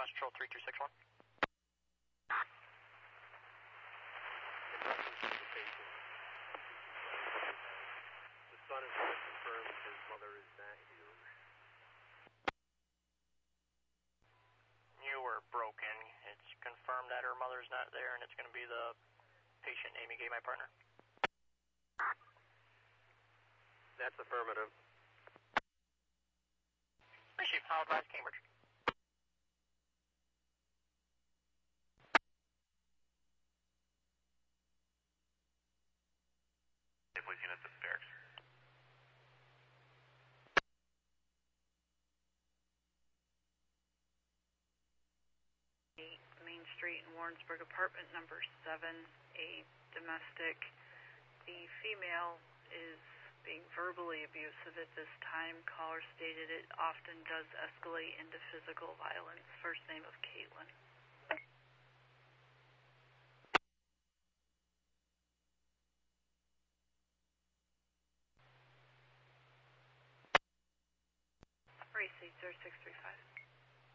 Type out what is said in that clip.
Patrol 3261. The son is going to confirm his mother is not here. You were broken. It's confirmed that her mother's not there, and it's going to be the patient Amy Gay, my partner. That's affirmative. Chief, how advised, Cambridge? Police units at the barracks. Main Street in Warrensburg, apartment number 7, a domestic. The female is being verbally abusive at this time. Caller stated it often does escalate into physical violence. First name of Caitlin. Receipt 0635.